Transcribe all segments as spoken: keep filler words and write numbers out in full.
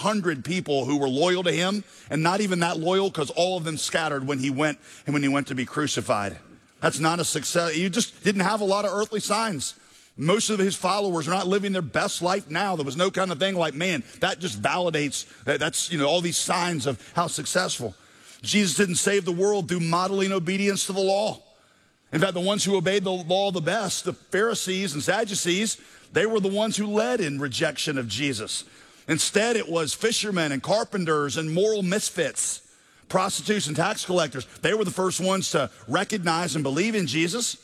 hundred people who were loyal to him, and not even that loyal because all of them scattered when he went and when he went to be crucified. That's not a success. He just didn't have a lot of earthly signs. Most of his followers are not living their best life now. There was no kind of thing like, man, that just validates, that that's, you know, all these signs of how successful. Jesus didn't save the world through modeling obedience to the law. In fact, the ones who obeyed the law the best, the Pharisees and Sadducees, they were the ones who led in rejection of Jesus. Instead, it was fishermen and carpenters and moral misfits, prostitutes and tax collectors. They were the first ones to recognize and believe in Jesus.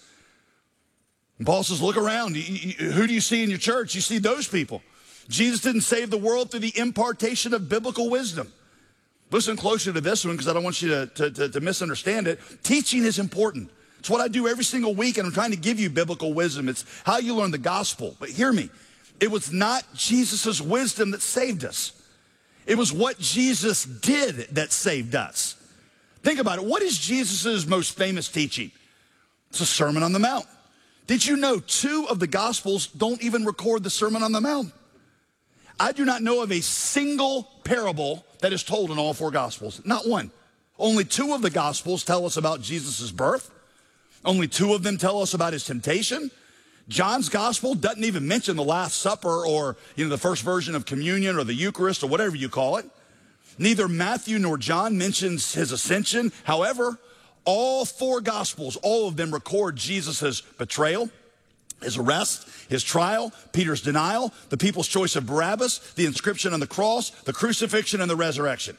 And Paul says, look around. Who do you see in your church? You see those people. Jesus didn't save the world through the impartation of biblical wisdom. Listen closer to this one because I don't want you to, to, to, to misunderstand it. Teaching is important. It's what I do every single week, and I'm trying to give you biblical wisdom. It's how you learn the gospel. But hear me. It was not Jesus' wisdom that saved us. It was what Jesus did that saved us. Think about it. What is Jesus' most famous teaching? It's the Sermon on the Mount. Did you know two of the Gospels don't even record the Sermon on the Mount? I do not know of a single parable that is told in all four Gospels. Not one. Only two of the Gospels tell us about Jesus' birth. Only two of them tell us about his temptation. John's Gospel doesn't even mention the Last Supper or, you know, the first version of communion or the Eucharist or whatever you call it. Neither Matthew nor John mentions his ascension. However, all four Gospels, all of them record Jesus' betrayal, his arrest, his trial, Peter's denial, the people's choice of Barabbas, the inscription on the cross, the crucifixion, and the resurrection.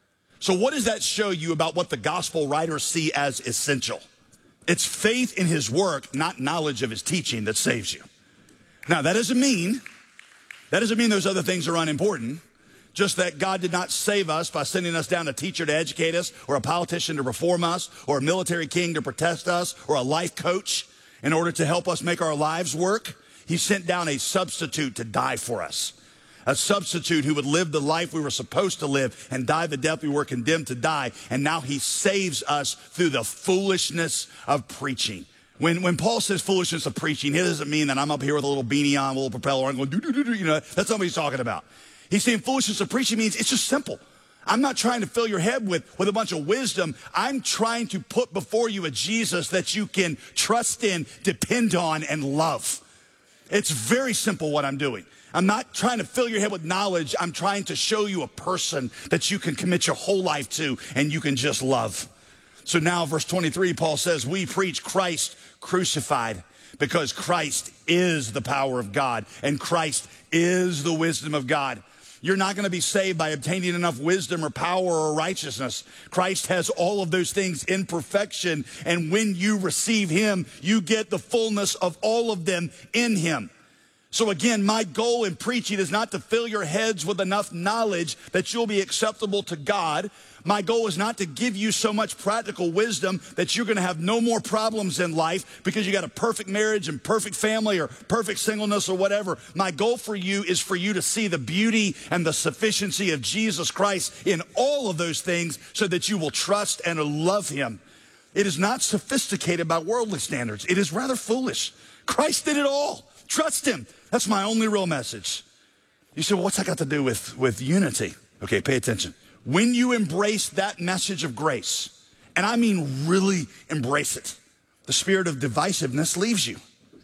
So what does that show you about what the Gospel writers see as essential? It's faith in his work, not knowledge of his teaching, that saves you. Now, that doesn't mean, that doesn't mean those other things are unimportant. Just that God did not save us by sending us down a teacher to educate us, or a politician to reform us, or a military king to protect us, or a life coach in order to help us make our lives work. He sent down a substitute to die for us. A substitute who would live the life we were supposed to live and die the death we were condemned to die. And now he saves us through the foolishness of preaching. When, when Paul says foolishness of preaching, it doesn't mean that I'm up here with a little beanie on, a little propeller on, going, do, do, do, do, you know, that's not what he's talking about. He's saying foolishness of preaching means it's just simple. I'm not trying to fill your head with, with a bunch of wisdom. I'm trying to put before you a Jesus that you can trust in, depend on, and love. It's very simple what I'm doing. I'm not trying to fill your head with knowledge. I'm trying to show you a person that you can commit your whole life to and you can just love. So now, verse twenty-three, Paul says, we preach Christ crucified because Christ is the power of God and Christ is the wisdom of God. You're not going to be saved by obtaining enough wisdom or power or righteousness. Christ has all of those things in perfection, and when you receive him, you get the fullness of all of them in him. So again, my goal in preaching is not to fill your heads with enough knowledge that you'll be acceptable to God. My goal is not to give you so much practical wisdom that you're going to have no more problems in life because you got a perfect marriage and perfect family or perfect singleness or whatever. My goal for you is for you to see the beauty and the sufficiency of Jesus Christ in all of those things so that you will trust and love him. It is not sophisticated by worldly standards. It is rather foolish. Christ did it all. Trust him. That's my only real message. You say, well, what's that got to do with, with unity? Okay, pay attention. When you embrace that message of grace, and I mean really embrace it, the spirit of divisiveness leaves you.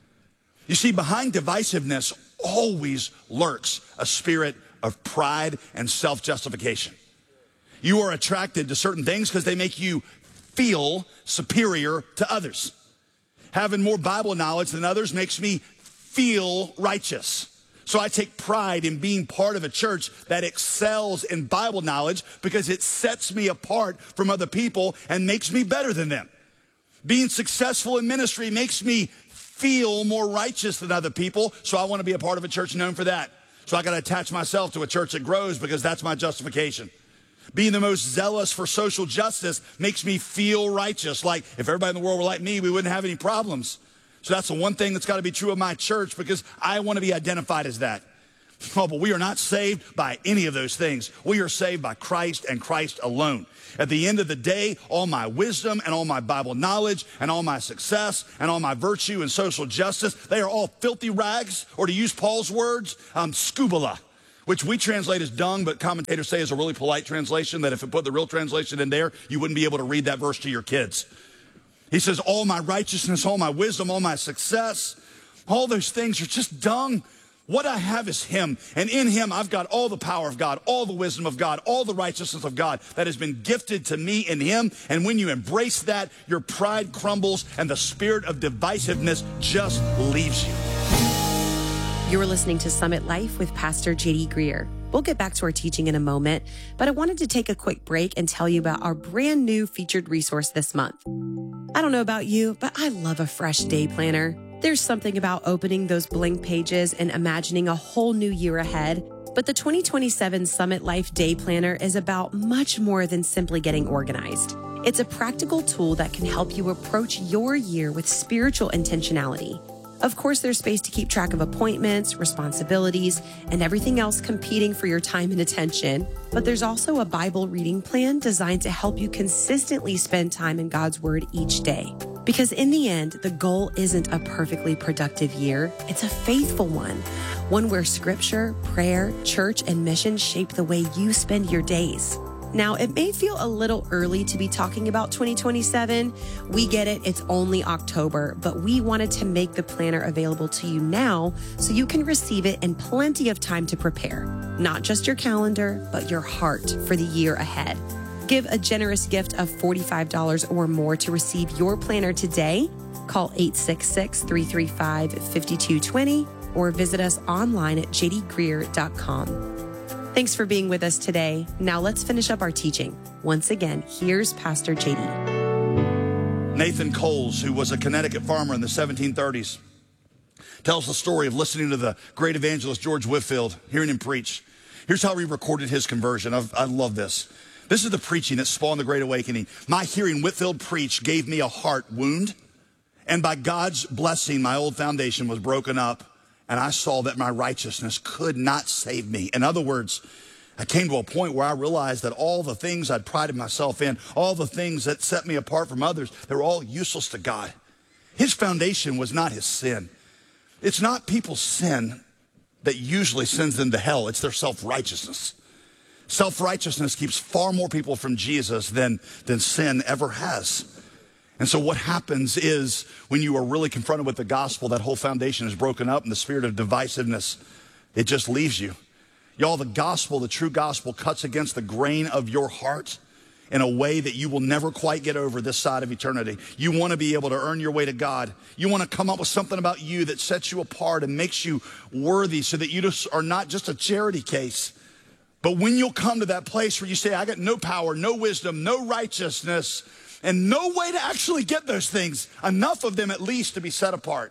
You see, behind divisiveness always lurks a spirit of pride and self-justification. You are attracted to certain things because they make you feel superior to others. Having more Bible knowledge than others makes me feel righteous. So I take pride in being part of a church that excels in Bible knowledge because it sets me apart from other people and makes me better than them. Being successful in ministry makes me feel more righteous than other people, so I want to be a part of a church known for that. So I got to attach myself to a church that grows because that's my justification. Being the most zealous for social justice makes me feel righteous. Like if everybody in the world were like me, we wouldn't have any problems. So that's the one thing that's got to be true of my church because I want to be identified as that. Oh, but we are not saved by any of those things. We are saved by Christ and Christ alone. At the end of the day, all my wisdom and all my Bible knowledge and all my success and all my virtue and social justice, they are all filthy rags, or to use Paul's words, um, scubala. which we translate as dung, but commentators say is a really polite translation, that if it put the real translation in there, you wouldn't be able to read that verse to your kids. He says, all my righteousness, all my wisdom, all my success, all those things are just dung. What I have is him, and in him I've got all the power of God, all the wisdom of God, all the righteousness of God that has been gifted to me in him. And when you embrace that, your pride crumbles and the spirit of divisiveness just leaves you. You're listening to Summit Life with Pastor J D Greear. We'll get back to our teaching in a moment, but I wanted to take a quick break and tell you about our brand new featured resource this month. I don't know about you, but I love a fresh day planner. There's something about opening those blank pages and imagining a whole new year ahead. But the twenty twenty-seven Summit Life Day Planner is about much more than simply getting organized. It's a practical tool that can help you approach your year with spiritual intentionality. Of course, there's space to keep track of appointments, responsibilities, and everything else competing for your time and attention. But there's also a Bible reading plan designed to help you consistently spend time in God's Word each day. Because in the end, the goal isn't a perfectly productive year. It's a faithful one. One where scripture, prayer, church, and mission shape the way you spend your days. Now, it may feel a little early to be talking about twenty twenty-seven. We get it, it's only October, but we wanted to make the planner available to you now so you can receive it in plenty of time to prepare. Not just your calendar, but your heart for the year ahead. Give a generous gift of forty-five dollars or more to receive your planner today. Call eight six six, three three five, five two two zero or visit us online at j d greear dot com. Thanks for being with us today. Now let's finish up our teaching. Once again, here's Pastor J D. Nathan Coles, who was a Connecticut farmer in the seventeen thirties, tells the story of listening to the great evangelist George Whitefield, hearing him preach. Here's how he recorded his conversion. I've, I love this. This is the preaching that spawned the Great Awakening. My hearing Whitefield preach gave me a heart wound, and by God's blessing, my old foundation was broken up, and I saw that my righteousness could not save me. In other words, I came to a point where I realized that all the things I'd prided myself in, all the things that set me apart from others, they were all useless to God. His foundation was not his sin. It's not people's sin that usually sends them to hell. It's their self-righteousness. Self-righteousness keeps far more people from Jesus than, than sin ever has. And so what happens is when you are really confronted with the gospel, that whole foundation is broken up and the spirit of divisiveness, it just leaves you. Y'all, the gospel, the true gospel cuts against the grain of your heart in a way that you will never quite get over this side of eternity. You want to be able to earn your way to God. You want to come up with something about you that sets you apart and makes you worthy so that you just are not just a charity case. But when you'll come to that place where you say, I got no power, no wisdom, no righteousness, and no way to actually get those things, enough of them at least to be set apart.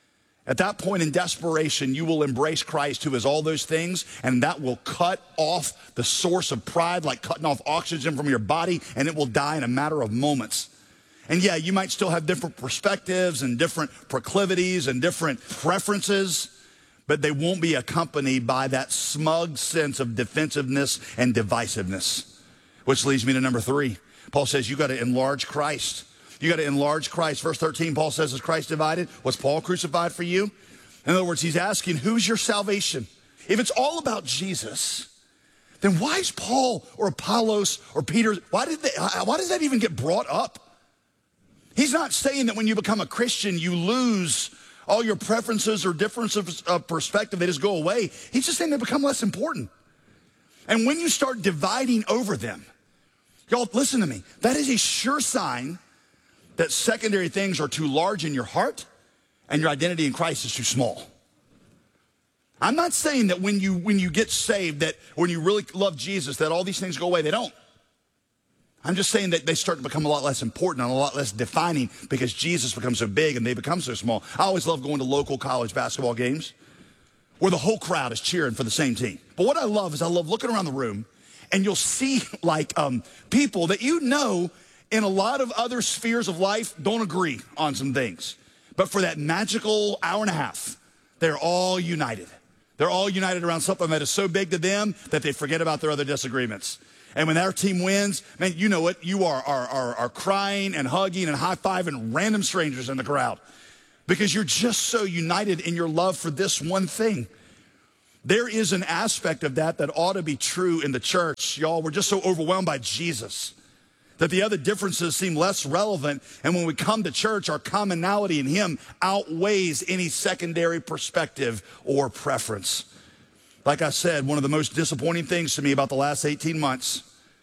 At that point in desperation, you will embrace Christ who is all those things, and that will cut off the source of pride like cutting off oxygen from your body, and it will die in a matter of moments. And yeah, you might still have different perspectives and different proclivities and different preferences, but they won't be accompanied by that smug sense of defensiveness and divisiveness. Which leads me to number three. Paul says you got to enlarge Christ. You got to enlarge Christ. Verse thirteen, Paul says, is Christ divided? Was Paul crucified for you? In other words, he's asking, who's your salvation? If it's all about Jesus, then why is Paul or Apollos or Peter, why did they, why does that even get brought up? He's not saying that when you become a Christian, you lose all your preferences or differences of perspective, they just go away. He's just saying they become less important. And when you start dividing over them, y'all, listen to me. That is a sure sign that secondary things are too large in your heart and your identity in Christ is too small. I'm not saying that when you, when you get saved, that when you really love Jesus, that all these things go away. They don't. I'm just saying that they start to become a lot less important and a lot less defining because Jesus becomes so big and they become so small. I always love going to local college basketball games where the whole crowd is cheering for the same team. But what I love is I love looking around the room and you'll see like um, people that you know in a lot of other spheres of life don't agree on some things. But for that magical hour and a half, they're all united. They're all united around something that is so big to them that they forget about their other disagreements. And when our team wins, man, you know what? You are, are, are, are crying and hugging and high-fiving random strangers in the crowd because you're just so united in your love for this one thing. There is an aspect of that that ought to be true in the church. Y'all, we're just so overwhelmed by Jesus that the other differences seem less relevant. And when we come to church, our commonality in him outweighs any secondary perspective or preference. Like I said, one of the most disappointing things to me about the last eighteen months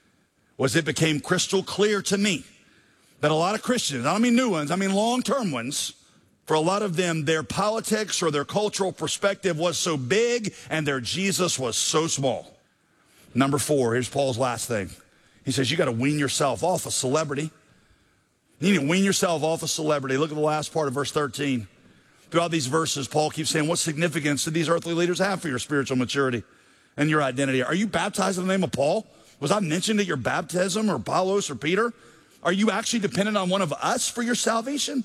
was it became crystal clear to me that a lot of Christians, I don't mean new ones, I mean long-term ones, for a lot of them, their politics or their cultural perspective was so big and their Jesus was so small. Number four, here's Paul's last thing. He says, you got to wean yourself off of celebrity. You need to wean yourself off of celebrity. Look at the last part of verse thirteen. Throughout these verses, Paul keeps saying, what significance did these earthly leaders have for your spiritual maturity and your identity? Are you baptized in the name of Paul? Was I mentioned at your baptism, or Apollos or Peter? Are you actually dependent on one of us for your salvation?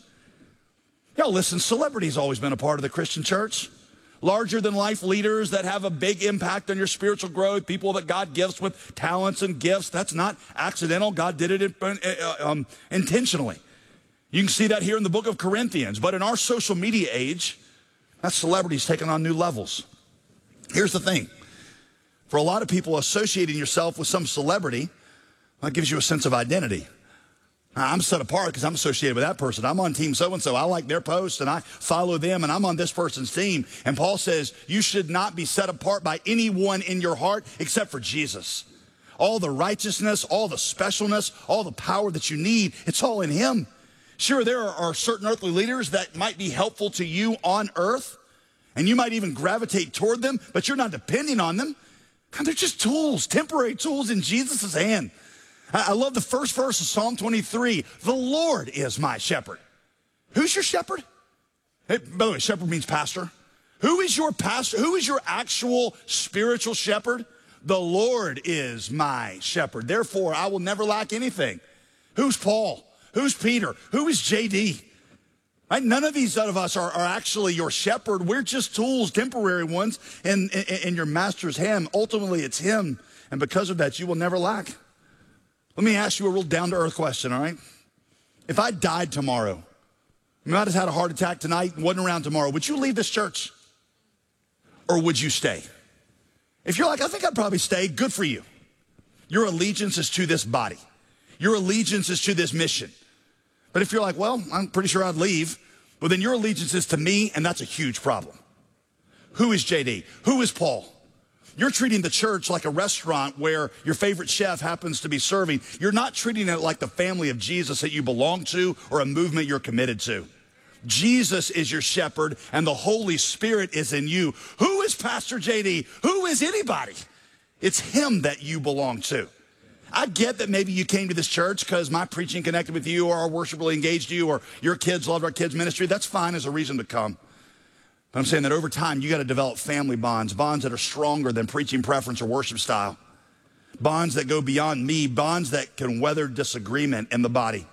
Y'all listen, celebrity's always been a part of the Christian church. Larger than life leaders that have a big impact on your spiritual growth, people that God gifts with talents and gifts. That's not accidental. God did it um, intentionally. You can see that here in the book of Corinthians. But in our social media age, that celebrity's taken on new levels. Here's the thing. For a lot of people, associating yourself with some celebrity, that gives you a sense of identity. I'm set apart because I'm associated with that person. I'm on team so-and-so. I like their posts and I follow them and I'm on this person's team. And Paul says you should not be set apart by anyone in your heart except for Jesus. All the righteousness, all the specialness, all the power that you need, it's all in him. Sure, there are certain earthly leaders that might be helpful to you on earth, and you might even gravitate toward them, but you're not depending on them. God, they're just tools, temporary tools in Jesus' hand. I love the first verse of Psalm twenty-three. The Lord is my shepherd. Who's your shepherd? Hey, by the way, shepherd means pastor. Who is your pastor? Who is your actual spiritual shepherd? The Lord is my shepherd. Therefore, I will never lack anything. Who's Paul? Who's Peter? Who is J D? Right? None of these of us are, are actually your shepherd. We're just tools, temporary ones, in, in, in your master's hand. Ultimately, it's him. And because of that, you will never lack. Let me ask you a real down-to-earth question, all right? If I died tomorrow, I might have had a heart attack tonight and wasn't around tomorrow, would you leave this church? Or would you stay? If you're like, I think I'd probably stay, good for you. Your allegiance is to this body. Your allegiance is to this mission. But if you're like, well, I'm pretty sure I'd leave, well, then your allegiance is to me, and that's a huge problem. Who is J D? Who is Paul? You're treating the church like a restaurant where your favorite chef happens to be serving. You're not treating it like the family of Jesus that you belong to or a movement you're committed to. Jesus is your shepherd and the Holy Spirit is in you. Who is Pastor J D? Who is anybody? It's him that you belong to. I get that maybe you came to this church because my preaching connected with you or our worship really engaged you or your kids loved our kids' ministry. That's fine as a reason to come. But I'm saying that over time, you got to develop family bonds, bonds that are stronger than preaching preference or worship style, bonds that go beyond me, bonds that can weather disagreement in the body.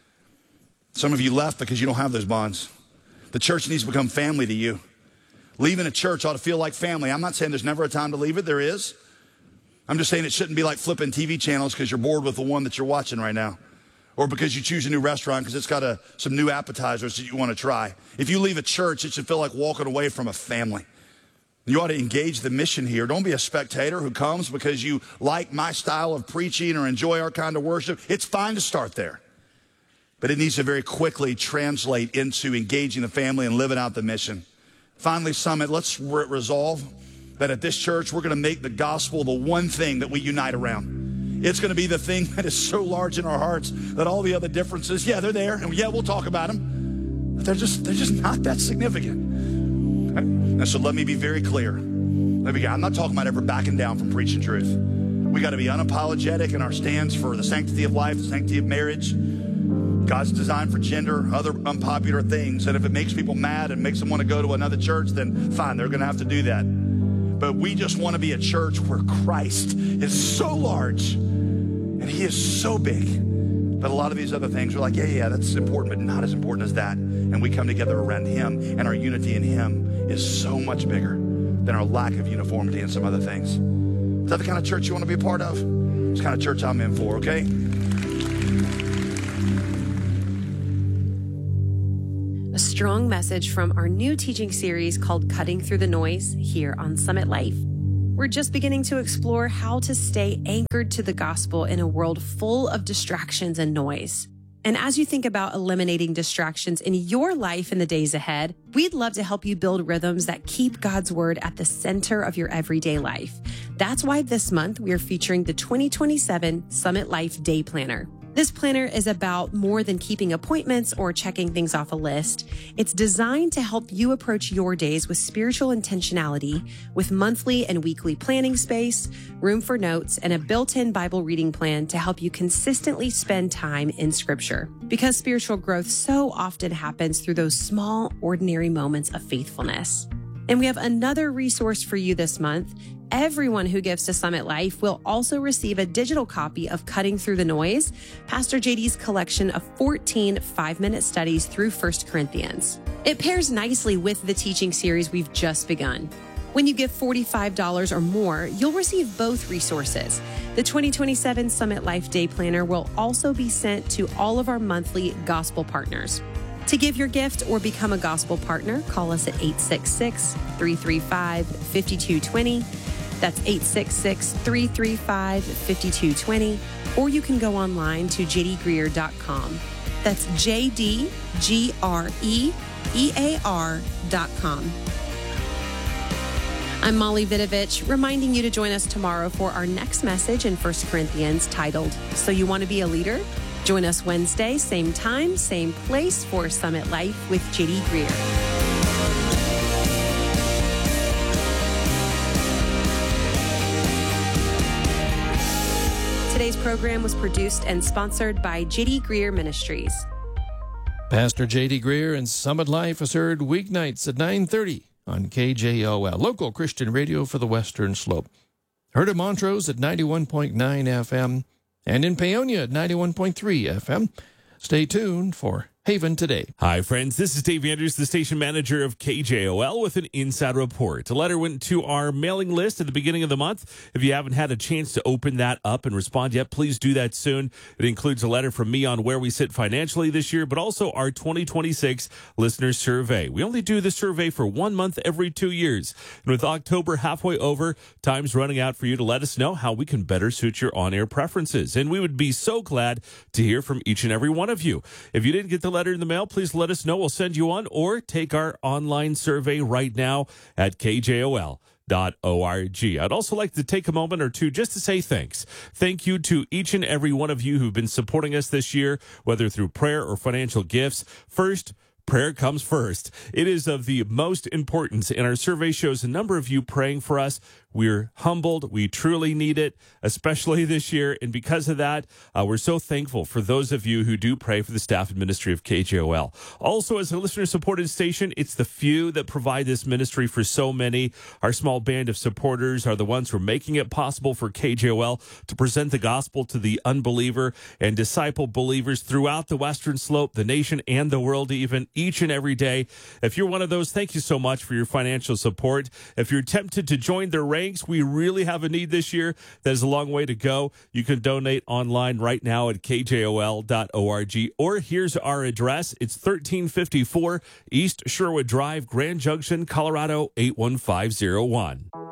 Some of you left because you don't have those bonds. The church needs to become family to you. Leaving a church ought to feel like family. I'm not saying there's never a time to leave it. There is. I'm just saying it shouldn't be like flipping T V channels because you're bored with the one that you're watching right now. Or because you choose a new restaurant because it's got a, some new appetizers that you want to try. If you leave a church, it should feel like walking away from a family. You ought to engage the mission here. Don't be a spectator who comes because you like my style of preaching or enjoy our kind of worship. It's fine to start there. But it needs to very quickly translate into engaging the family and living out the mission. Finally, Summit, let's re- resolve that at this church, we're going to make the gospel the one thing that we unite around. It's going to be the thing that is so large in our hearts that all the other differences, yeah, they're there. And yeah, we'll talk about them. But they're just, they're just not that significant. Okay? And so let me be very clear. Let me, I'm not talking about ever backing down from preaching truth. We got to be unapologetic in our stance for the sanctity of life, the sanctity of marriage, God's design for gender, other unpopular things. And if it makes people mad and makes them want to go to another church, then fine, they're going to have to do that. But we just want to be a church where Christ is so large and he is so big that a lot of these other things are like, yeah, yeah, that's important, but not as important as that. And we come together around him, and our unity in him is so much bigger than our lack of uniformity in some other things. Is that the kind of church you want to be a part of? It's the kind of church I'm in for, okay? strong message from our new teaching series called Cutting Through the Noise here on Summit Life. We're just beginning to explore how to stay anchored to the gospel in a world full of distractions and noise. And as you think about eliminating distractions in your life in the days ahead, we'd love to help you build rhythms that keep God's word at the center of your everyday life. That's why this month we are featuring the twenty twenty-seven Summit Life Day Planner. This planner is about more than keeping appointments or checking things off a list. It's designed to help you approach your days with spiritual intentionality, with monthly and weekly planning space, room for notes, and a built-in Bible reading plan to help you consistently spend time in Scripture. Because spiritual growth so often happens through those small, ordinary moments of faithfulness. And we have another resource for you this month. Everyone who gives to Summit Life will also receive a digital copy of Cutting Through the Noise, Pastor J D's collection of fourteen five-minute studies through First Corinthians. It pairs nicely with the teaching series we've just begun. When you give forty-five dollars or more, you'll receive both resources. The twenty twenty-seven Summit Life Day Planner will also be sent to all of our monthly gospel partners. To give your gift or become a gospel partner, call us at eight six six, three three five, five two two zero. That's eight six six, three three five, five two two zero. Or you can go online to j d greer dot com. That's J D G R E E A R dot com. I'm Molly Vidovich, reminding you to join us tomorrow for our next message in First Corinthians titled, So You Want to Be a Leader? Join us Wednesday, same time, same place for Summit Life with J D Greer. Today's program was produced and sponsored by J D Greer Ministries. Pastor J D Greer and Summit Life is heard weeknights at nine thirty on K J O L, local Christian radio for the Western Slope. Heard at Montrose at ninety-one point nine F M and in Paonia at ninety-one point three F M. Stay tuned for Haven Today. Hi, friends. This is Dave Andrews, the station manager of K J O L, with an inside report. A letter went to our mailing list at the beginning of the month. If you haven't had a chance to open that up and respond yet, please do that soon. It includes a letter from me on where we sit financially this year, but also our twenty twenty-six listener survey. We only do the survey for one month every two years. And with October halfway over, time's running out for you to let us know how we can better suit your on-air preferences. And we would be so glad to hear from each and every one of you. If you didn't get the letter in the mail, please let us know. We'll send you one, or take our online survey right now at K J O L dot org. I'd also like to take a moment or two just to say thanks. Thank you to each and every one of you who've been supporting us this year, whether through prayer or financial gifts. First, prayer comes first. It is of the most importance, and our survey shows a number of you praying for us. We're humbled. We truly need it, especially this year. And because of that, uh, we're so thankful for those of you who do pray for the staff and ministry of K J O L. Also, as a listener-supported station, it's the few that provide this ministry for so many. Our small band of supporters are the ones who are making it possible for K J O L to present the gospel to the unbeliever and disciple believers throughout the Western Slope, the nation, and the world even, each and every day. If you're one of those, thank you so much for your financial support. If you're tempted to join their ranks, we really have a need this year. There's a long way to go. You can donate online right now at K J O L dot org, or here's our address. It's thirteen fifty-four East Sherwood Drive, Grand Junction, Colorado eight one five zero one.